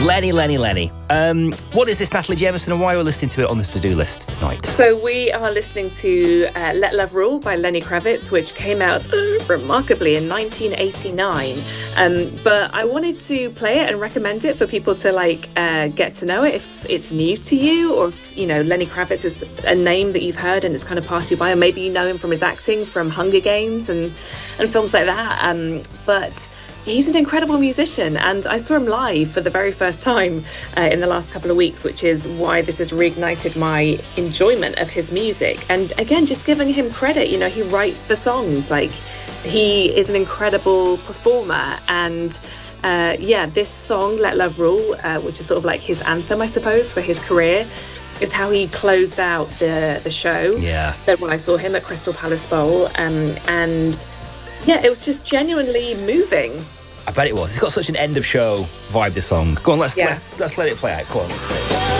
Lenny. What is this, Natalie Jameson, and why are we listening to it on this to-do list tonight? So we are listening to Let Love Rule by Lenny Kravitz, which came out remarkably in 1989. But I wanted to play it and recommend it for people to get to know it if it's new to you, or if, Lenny Kravitz is a name that you've heard and it's kind of passed you by, or maybe you know him from his acting from Hunger Games and films like that. But he's an incredible musician, and I saw him live for the very first time in the last couple of weeks, which is why this has reignited my enjoyment of his music. And again, just giving him credit, he writes the songs, he is an incredible performer. And this song, Let Love Rule, which is sort of like his anthem, I suppose, for his career, is how he closed out the show. Yeah. That when I saw him at Crystal Palace Bowl, and yeah, it was just genuinely moving. I bet it was. It's got such an end of show vibe, this song. Go on, let's let it play out. Go on, let's do it.